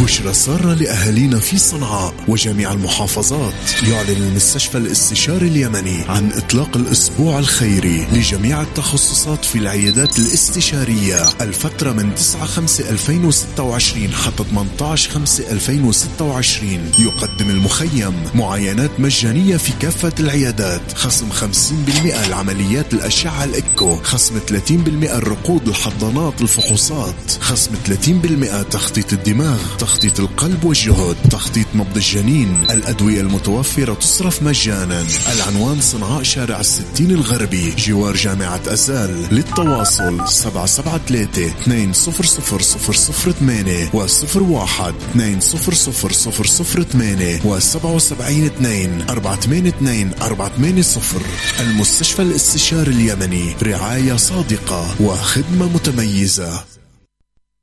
بشرى سارة لأهالينا في صنعاء وجميع المحافظات. يعلن المستشفى الاستشاري اليمني عن إطلاق الأسبوع الخيري لجميع التخصصات في العيادات الاستشارية الفترة من 9/5/2026 حتى 18/5/2026. يقدم المخيم معاينات مجانية في كافة العيادات، خصم 50% لعمليات الأشعة الإكو، خصم 30% الرقود، الحضانات، الفحوصات، خصم 30% تخطيط الدماغ، تخطيط القلب والجهد، تخطيط نبض الجنين. الأدوية المتوفرة تصرف مجانا. العنوان صنعاء شارع 60 الغربي جوار جامعة أزال. للتواصل 772-200-008 و01-200-008 و77-2-482-480. المستشفى الاستشاري اليمني، رعاية صادقة وخدمة متميزة.